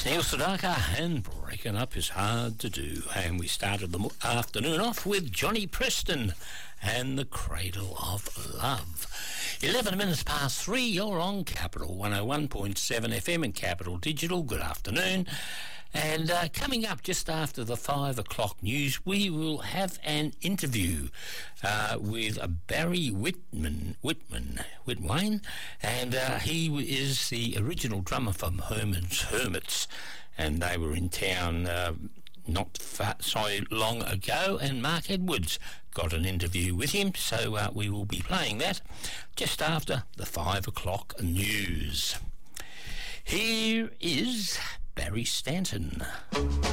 Neil Sedaka, and breaking up is hard to do. And we started the afternoon off with Johnny Preston and The Cradle of Love. 11 minutes past 3, you're on Capital 101.7 FM and Capital Digital. Good afternoon. And coming up just after the 5 o'clock news, we will have an interview with Barry Whitwayne, and he is the original drummer from Herman's Hermits, and they were in town not so long ago, and Mark Edwards got an interview with him, so we will be playing that just after the 5 o'clock news. Here is Barry Stanton.